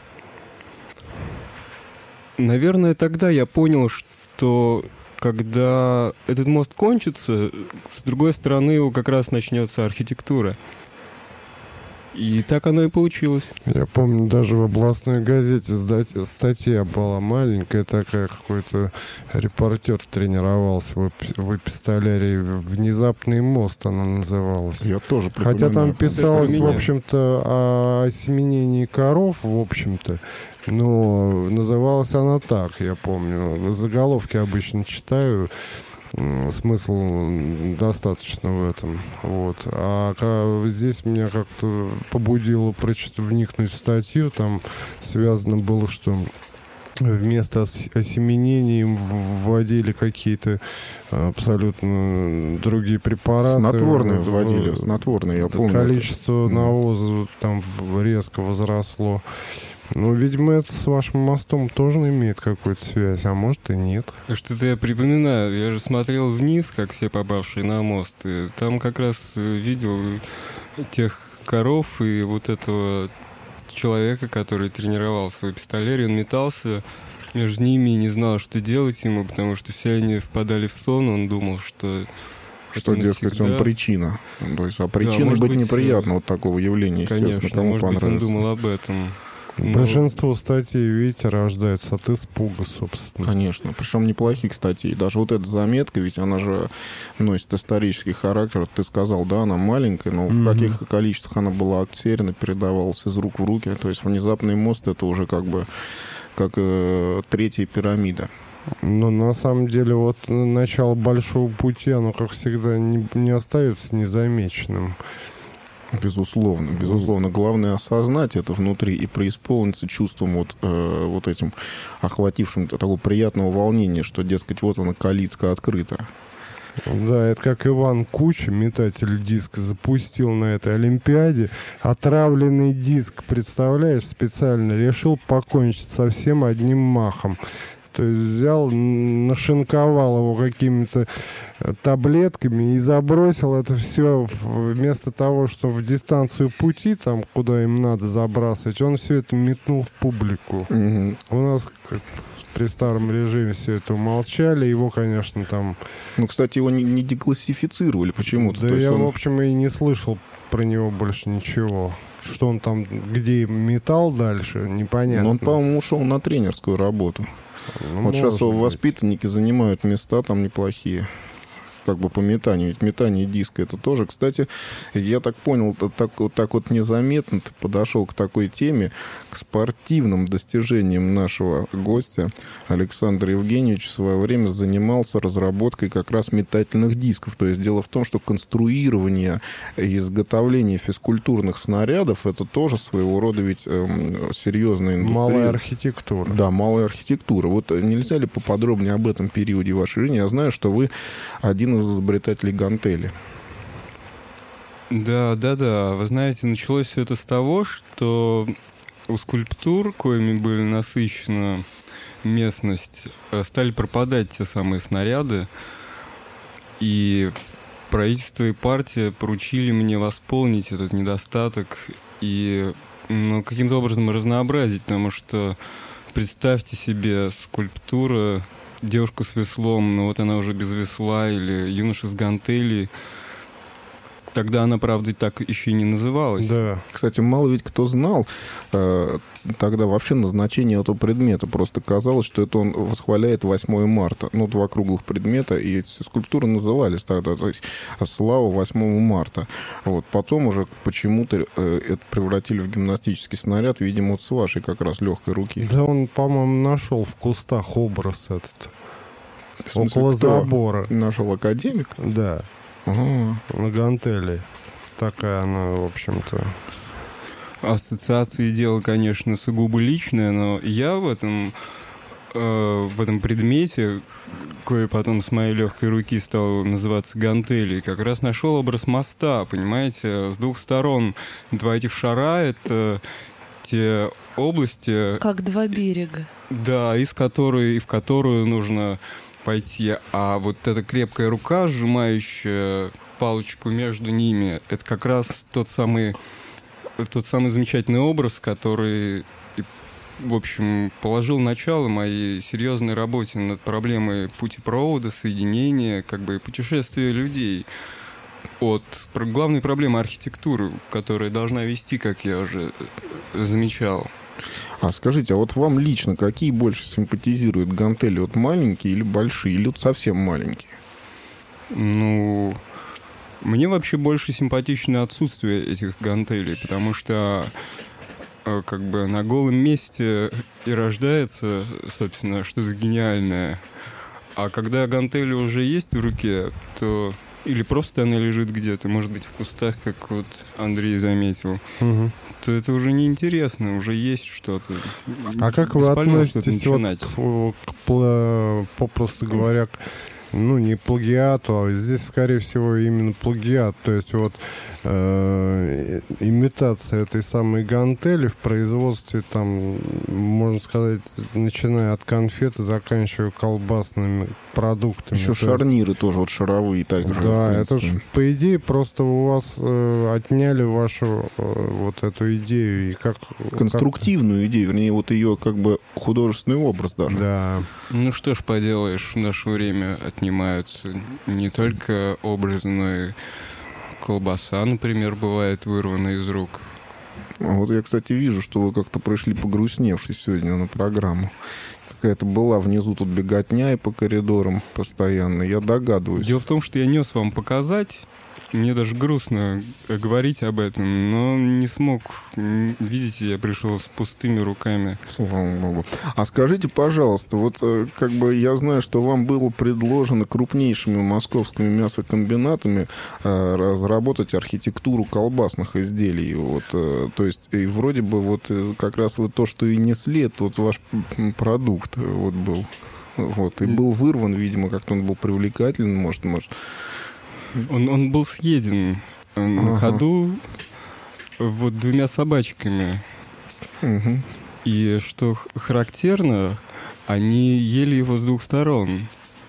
[SPEAKER 3] Наверное, тогда я понял, что когда этот мост кончится, с другой стороны его как раз начнется архитектура. И так оно и получилось.
[SPEAKER 4] Я помню, даже в областной газете статья была маленькая такая, какой-то репортер тренировался в, в эпистолярии. «Внезапный мост» она называлась.
[SPEAKER 2] Я тоже
[SPEAKER 4] припоминаю. Хотя там писалось, в общем-то, о осеменении коров, в общем-то. Но называлась она так, я помню. Заголовки обычно читаю. Смысл достаточно в этом. Вот. А здесь меня как-то побудило прочитать, вникнуть в статью. Там связано было, что вместо осеменения им вводили какие-то абсолютно другие препараты.
[SPEAKER 2] Снотворные вводили, снотворные, я помню.
[SPEAKER 4] Количество навоза там резко возросло. Ну, видимо, это с вашим мостом тоже имеет какую-то связь, а может и нет.
[SPEAKER 3] Что-то я припоминаю. Я же смотрел вниз, как все попавшие на мост. И там как раз видел тех коров и вот этого человека, который тренировался в эпистолярии. Он метался между ними и не знал, что делать ему, потому что все они впадали в сон. Он думал, что...
[SPEAKER 2] Что, дескать, он причина. То есть, а причиной да, быть, быть неприятно вот такого явления,
[SPEAKER 3] конечно,
[SPEAKER 2] кому
[SPEAKER 3] может
[SPEAKER 2] понравится.
[SPEAKER 3] Быть, он думал об этом.
[SPEAKER 4] Но... Большинство статей, видите, рождаются от испуга, собственно.
[SPEAKER 2] Конечно, причем неплохих статей. Даже вот эта заметка, ведь она же носит исторический характер. Ты сказал, да, она маленькая, но mm-hmm. в каких количествах она была отсерена, передавалась из рук в руки. То есть внезапный мост — это уже как бы как э, третья пирамида.
[SPEAKER 4] Но на самом деле вот начало большого пути, оно, как всегда, не, не остается незамеченным.
[SPEAKER 2] Безусловно, безусловно. Главное осознать это внутри и преисполниться чувством вот, э, вот этим охватившим такого приятного волнения, что, дескать, вот она, калитка открыта.
[SPEAKER 4] Да, это как Иван Куча, метатель диска, запустил на этой Олимпиаде отравленный диск, представляешь, специально решил покончить со всем одним махом. То есть взял, нашинковал его какими-то таблетками и забросил это все вместо того, чтобы в дистанцию пути, там, куда им надо забрасывать, он все это метнул в публику. Mm-hmm. У нас как, при старом режиме все это умолчали, его, конечно, там...
[SPEAKER 2] Ну, кстати, его не, не деклассифицировали почему-то.
[SPEAKER 4] Да
[SPEAKER 2] То есть
[SPEAKER 4] я,
[SPEAKER 2] он...
[SPEAKER 4] в общем, и не слышал про него больше ничего. Что он там, где метал дальше, непонятно.
[SPEAKER 2] Но он, по-моему, ушел на тренерскую работу. Ну, вот сейчас его воспитанники занимают места там неплохие, как бы по метанию. Ведь метание диска — это тоже, кстати, я так понял, так, вот так вот незаметно ты подошел к такой теме, к спортивным достижениям нашего гостя. Александр Евгеньевич в свое время занимался разработкой как раз метательных дисков. То есть дело в том, что конструирование и изготовление физкультурных снарядов — это тоже своего рода ведь э, серьезная индустрия.
[SPEAKER 4] Малая архитектура.
[SPEAKER 2] Да, малая архитектура. Вот нельзя ли поподробнее об этом периоде вашей жизни? Я знаю, что вы один из изобретателей гантели.
[SPEAKER 3] Да, да, да. Вы знаете, началось все это с того, что у скульптур, коими были насыщена местность, стали пропадать те самые снаряды, и правительство и партия поручили мне восполнить этот недостаток и ну, каким-то образом разнообразить, потому что представьте себе скульптура, девушка с веслом, но вот она уже без весла, или юноша с гантелей. Тогда она, правда, так еще и не называлась.
[SPEAKER 2] Да. Кстати, мало ведь кто знал э, тогда вообще назначение этого предмета. Просто казалось, что это он восхваляет восьмое марта. Ну, два круглых предмета, и эти скульптуры назывались тогда, то есть слава восьмого марта. Вот. Потом уже почему-то э, это превратили в гимнастический снаряд, видимо, вот с вашей как раз легкой руки.
[SPEAKER 4] Да он, по-моему, нашел в кустах образ этот.
[SPEAKER 2] В смысле,
[SPEAKER 4] около
[SPEAKER 2] кто
[SPEAKER 4] забора.
[SPEAKER 2] Нашел академик?
[SPEAKER 4] Да.
[SPEAKER 2] Ага.
[SPEAKER 4] На гантели. Такая она, в общем-то.
[SPEAKER 3] Ассоциации дело, конечно, сугубо личное, но я в этом, э, в этом предмете, кое потом с моей легкой руки стал называться гантелей, как раз нашел образ моста, понимаете, с двух сторон. Два этих шара — это те области...
[SPEAKER 6] Как два берега.
[SPEAKER 3] Да, из которой, и в которую нужно пойти, а вот эта крепкая рука, сжимающая палочку между ними, это как раз тот самый, тот самый замечательный образ, который, в общем, положил начало моей серьезной работе над проблемой путепровода, соединения, как бы путешествия людей от главной проблемы архитектуры, которая должна вести, как я уже замечал.
[SPEAKER 2] А скажите, а вот вам лично какие больше симпатизируют гантели? Вот маленькие или большие, или вот совсем маленькие?
[SPEAKER 3] Ну, мне вообще больше симпатично отсутствие этих гантелей, потому что как бы на голом месте и рождается, собственно, что-то гениальное. А когда гантели уже есть в руке, то или просто она лежит где-то, может быть, в кустах, как вот Андрей заметил, угу. то это уже неинтересно, уже есть что-то.
[SPEAKER 4] А как вы относитесь вот к, к, попросту говоря, к, ну, не плагиату, а здесь, скорее всего, именно плагиат, то есть вот э, имитация этой самой гантели в производстве, там, можно сказать, начиная от конфет и заканчивая колбасными продуктами.
[SPEAKER 2] Еще шарниры есть... тоже вот шаровые также.
[SPEAKER 4] Да, это же, по идее, просто у вас э, отняли вашу э, вот эту идею. И как,
[SPEAKER 2] конструктивную как... идею, вернее, вот ее как бы художественный образ даже.
[SPEAKER 4] Да.
[SPEAKER 3] Ну что ж поделаешь, в наше время отнимаются не только образы, но и колбаса, например, бывает вырвана из рук.
[SPEAKER 2] А вот я, кстати, вижу, что вы как-то пришли погрустневший сегодня на программу. Какая-то была внизу тут беготня и по коридорам постоянно, я догадываюсь.
[SPEAKER 3] Дело в том, что я нес вам показать, мне даже грустно говорить об этом, но не смог. Видите, я пришел с пустыми руками.
[SPEAKER 2] Слава Богу. А скажите, пожалуйста, вот как бы я знаю, что вам было предложено крупнейшими московскими мясокомбинатами э, разработать архитектуру колбасных изделий. Вот, э, то есть, и вроде бы вот как раз вот то, что и несли, это вот ваш продукт вот был. Вот, и был вырван, видимо, как-то он был привлекательный, может, может.
[SPEAKER 3] Он, он был съеден на ага. ходу вот двумя собачками.
[SPEAKER 2] Угу.
[SPEAKER 3] И что характерно, они ели его с двух сторон.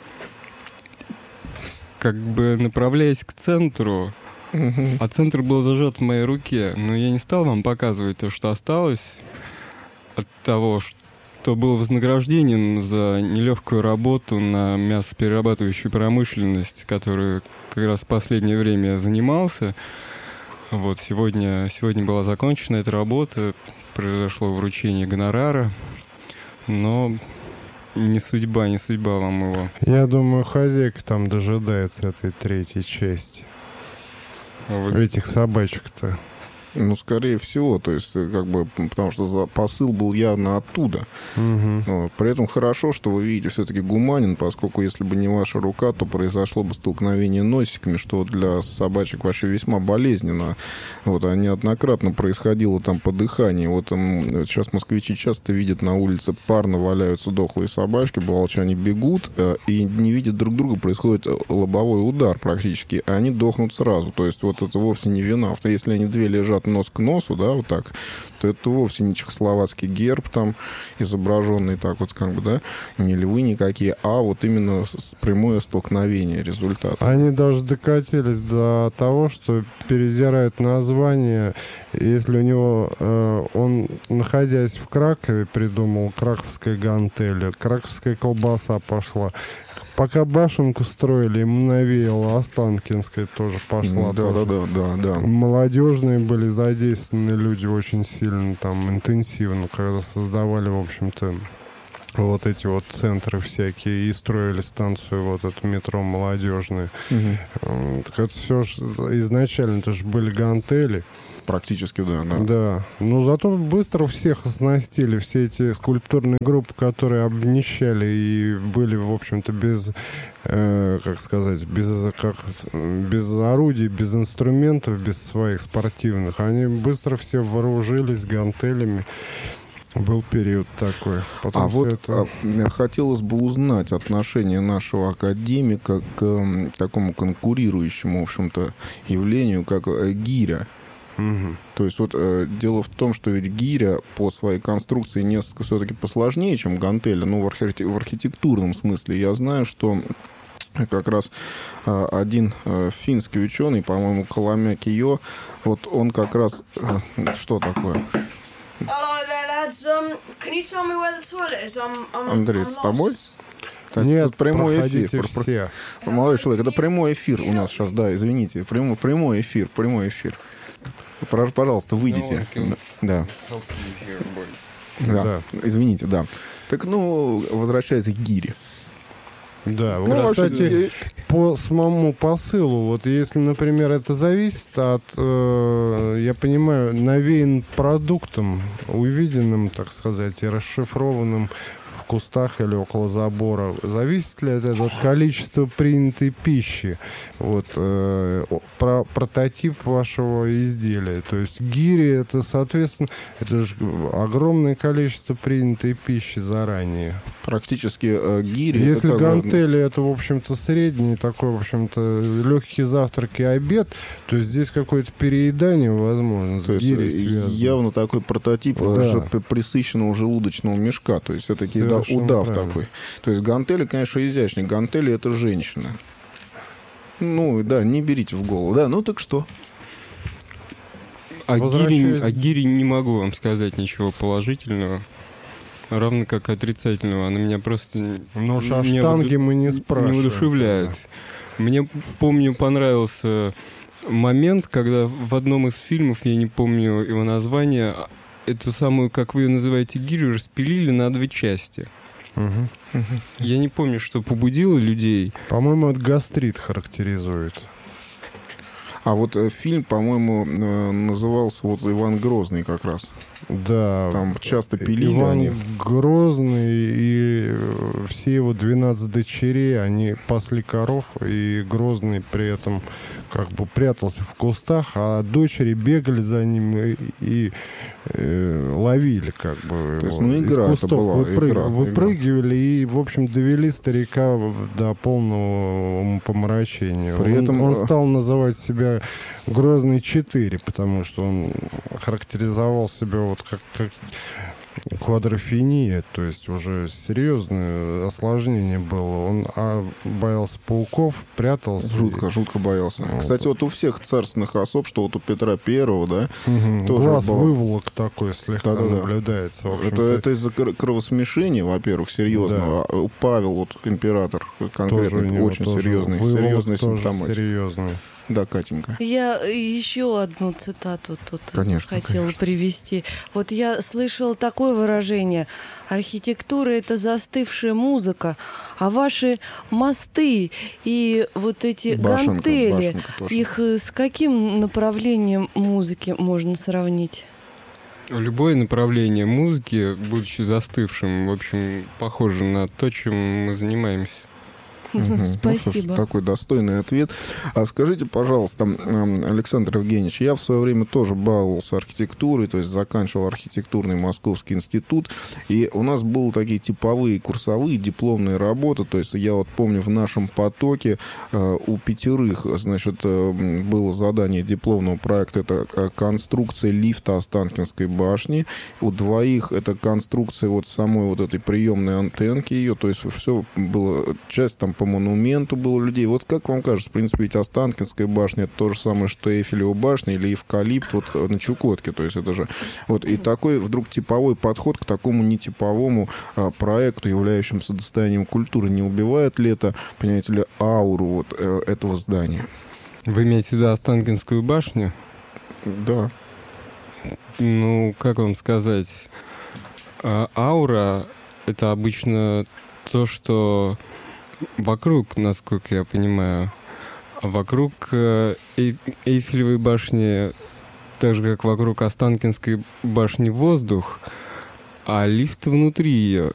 [SPEAKER 3] Как бы направляясь к центру, угу. а центр был зажат в моей руке. Но я не стал вам показывать то, что осталось от того, что то был вознаграждением за нелегкую работу на мясоперерабатывающую промышленность, которую как раз в последнее время я занимался. Вот сегодня, сегодня была закончена эта работа, произошло вручение гонорара, но не судьба, не судьба вам его.
[SPEAKER 4] Я думаю, хозяйка там дожидается этой третьей части. Вы... Этих собачек-то.
[SPEAKER 2] Ну, скорее всего, то есть, как бы, потому что посыл был явно оттуда.
[SPEAKER 4] Угу.
[SPEAKER 2] Вот. При этом хорошо, что вы видите все-таки гуманин, поскольку если бы не ваша рука, то произошло бы столкновение носиками, что для собачек вообще весьма болезненно. Вот, а неоднократно происходило там по дыханию. Вот там, сейчас москвичи часто видят на улице парно валяются дохлые собачки, балчане бегут и не видят друг друга, происходит лобовой удар практически, а они дохнут сразу. То есть, вот это вовсе не вина. Если они две лежат нос к носу, да, вот так, то это вовсе не чехословацкий герб там изображенный так вот, как бы, да, не львы никакие, а вот именно прямое столкновение результата.
[SPEAKER 4] Они даже докатились до того, что передирают название, если у него, э, он, находясь в Кракове, придумал краковская гантель, краковская колбаса пошла. Пока башенку строили, ему навеяло, Останкинская тоже пошла.
[SPEAKER 2] Да,
[SPEAKER 4] тоже.
[SPEAKER 2] да, да, да, да.
[SPEAKER 4] Молодежные были задействованы люди очень сильно, там, интенсивно, когда создавали, в общем-то, вот эти вот центры всякие и строили станцию, вот это метро молодежное.
[SPEAKER 2] Угу.
[SPEAKER 4] Так это все ж, изначально это же были гантели.
[SPEAKER 2] Практически, да, да.
[SPEAKER 4] Да. Но зато быстро всех оснастили. Все эти скульптурные группы, которые обнищали и были, в общем-то, без, э, как сказать, без, как, без орудий, без инструментов, без своих спортивных, они быстро все вооружились гантелями. Был период такой.
[SPEAKER 2] Потом а вот это... хотелось бы узнать отношение нашего академика к такому конкурирующему, в общем-то, явлению, как гиря.
[SPEAKER 4] Мгм.
[SPEAKER 2] То есть вот э, дело в том, что ведь гиря по своей конструкции несколько все-таки посложнее, чем гантеля, ну, в, архи- в архитектурном смысле. Я знаю, что как раз э, один э, финский ученый, по-моему, Коломя Кио, вот он как раз... э, что такое?
[SPEAKER 5] Hello there, lads. Um, can you tell me where the toilet is? I'm, I'm,
[SPEAKER 2] Андрей,
[SPEAKER 5] I'm
[SPEAKER 2] это с тобой?
[SPEAKER 5] lost.
[SPEAKER 2] Так,
[SPEAKER 4] Нет,
[SPEAKER 2] тут прямой
[SPEAKER 4] проходите
[SPEAKER 2] эфир. Про- про-
[SPEAKER 4] все.
[SPEAKER 2] Молодой человек, это прямой эфир у нас сейчас, да, извините. Прямой, прямой эфир, прямой эфир. Про- Пожалуйста, выйдите.
[SPEAKER 3] No,
[SPEAKER 2] Да.
[SPEAKER 3] Help you here, boy.
[SPEAKER 2] Да, извините, да. Так, ну, возвращаясь к гире.
[SPEAKER 4] Да, вот,
[SPEAKER 2] Ну,
[SPEAKER 4] кстати,
[SPEAKER 2] вообще,
[SPEAKER 4] по самому посылу, вот если, например, это зависит от, э, я понимаю, навеян продуктом, увиденным, так сказать, и расшифрованным в кустах или около забора, зависит ли это от количества принятой пищи? Вот, э, про прототип вашего изделия. То есть гири, это, соответственно, это же огромное количество принятой пищи заранее.
[SPEAKER 2] практически э, гири...
[SPEAKER 4] Если
[SPEAKER 2] это,
[SPEAKER 4] гантели это, в общем-то, средний, такой, в общем-то, легкий завтрак и обед, то здесь какое-то переедание, возможно, с
[SPEAKER 2] То есть
[SPEAKER 4] гирей
[SPEAKER 2] э,
[SPEAKER 4] связано.
[SPEAKER 2] явно такой прототип
[SPEAKER 4] Да.
[SPEAKER 2] э, же п- присыщенного желудочного мешка. То есть все-таки да,
[SPEAKER 4] Совершенно
[SPEAKER 2] удав
[SPEAKER 4] правильно.
[SPEAKER 2] такой. То есть гантели, конечно, изящные. Гантели — это женщина. Ну, да, не берите в голову. Да, ну так что?
[SPEAKER 3] О гире,
[SPEAKER 4] Возвращаясь-
[SPEAKER 3] о гире не могу вам сказать ничего положительного, равно как отрицательного. Она меня просто н-
[SPEAKER 4] Ну уж о
[SPEAKER 3] не
[SPEAKER 4] штанге
[SPEAKER 3] воду-
[SPEAKER 4] мы не спрашиваем.
[SPEAKER 3] не воодушевляет. Мне, помню, понравился момент, когда в одном из фильмов, я не помню его название, эту самую, как вы ее называете, гирю распилили на две части.
[SPEAKER 4] Мгм.
[SPEAKER 3] Я не помню, что побудило людей.
[SPEAKER 4] По-моему, это гастрит характеризует.
[SPEAKER 2] А вот э, фильм, по-моему, э, назывался вот «Иван Грозный» как раз.
[SPEAKER 4] Да.
[SPEAKER 2] Там часто пилили
[SPEAKER 4] Иван
[SPEAKER 2] они.
[SPEAKER 4] Грозный и э, все его двенадцать дочерей, они пасли коров, и Грозный при этом как бы прятался в кустах, а дочери бегали за ним и, и, э, ловили как бы
[SPEAKER 2] То есть,
[SPEAKER 4] его.
[SPEAKER 2] ну, игра
[SPEAKER 4] Из
[SPEAKER 2] это
[SPEAKER 4] кустов
[SPEAKER 2] была,
[SPEAKER 4] выпрыг-
[SPEAKER 2] игра,
[SPEAKER 4] выпрыгивали и, в общем, довели старика до полного умопомрачения.
[SPEAKER 2] При
[SPEAKER 4] он,
[SPEAKER 2] этом,
[SPEAKER 4] он
[SPEAKER 2] э,
[SPEAKER 4] стал называть себя Грозный четыре, потому что он характеризовал себя вот как, как квадрофения, то есть уже серьезное осложнение было. Он а, боялся пауков, прятался.
[SPEAKER 2] Жутко, жутко боялся.
[SPEAKER 4] Вот.
[SPEAKER 2] Кстати, вот у всех царственных особ, что вот у Петра Первого, да,
[SPEAKER 4] Мгм.
[SPEAKER 2] тоже
[SPEAKER 4] Глаз
[SPEAKER 2] было.
[SPEAKER 4] выволок такой слегка
[SPEAKER 2] Да-да-да.
[SPEAKER 4] наблюдается. В
[SPEAKER 2] это,
[SPEAKER 4] общем-то,
[SPEAKER 2] это из-за кр- кровосмешения, во-первых, серьезного. А Павел, вот император
[SPEAKER 4] тоже
[SPEAKER 2] конкретно,
[SPEAKER 4] у него
[SPEAKER 2] очень
[SPEAKER 4] тоже
[SPEAKER 2] серьезный,
[SPEAKER 4] выволок
[SPEAKER 2] серьезный
[SPEAKER 4] тоже
[SPEAKER 2] симптоматик.
[SPEAKER 4] серьезный.
[SPEAKER 2] Да, Катенька.
[SPEAKER 6] Я еще одну цитату тут
[SPEAKER 2] Конечно,
[SPEAKER 6] хотела
[SPEAKER 2] конечно.
[SPEAKER 6] привести. Вот я слышала такое выражение: архитектура — это застывшая музыка, а ваши мосты и вот эти
[SPEAKER 2] Башенка,
[SPEAKER 6] гантели,
[SPEAKER 2] башенка тоже.
[SPEAKER 6] их э, с каким направлением музыки можно сравнить?
[SPEAKER 3] Любое направление музыки, будучи застывшим, в общем, похоже на то, чем мы занимаемся.
[SPEAKER 2] Мгм. Ну, что ж,
[SPEAKER 6] Спасибо.
[SPEAKER 2] такой достойный ответ. А скажите, пожалуйста, м, Александр Евгеньевич, я в свое время тоже баловался архитектурой, то есть заканчивал архитектурный Московский институт, и у нас были такие типовые курсовые дипломные работы, то есть я вот помню в нашем потоке э, у пятерых, значит, э, было задание дипломного проекта, это э, конструкция лифта Останкинской башни, у двоих это конструкция вот самой вот этой приемной антенки ее, то есть все было, часть там по монументу было людей. Вот как вам кажется, в принципе, ведь Останкинская башня — это то же самое, что Эйфелева башня или Эвкалипт вот на Чукотке. То есть это же вот и такой вдруг типовой подход к такому нетиповому а, проекту, являющемуся достоянием культуры, не убивает ли это, понимаете ли, ауру вот э, этого здания?
[SPEAKER 3] Вы имеете в виду Останкинскую башню?
[SPEAKER 2] Да.
[SPEAKER 3] Ну, как вам сказать? А, аура — это обычно то, что вокруг, насколько я понимаю. А вокруг э, Эй- Эйфелевой башни, так же, как вокруг Останкинской башни, воздух, а лифт внутри ее.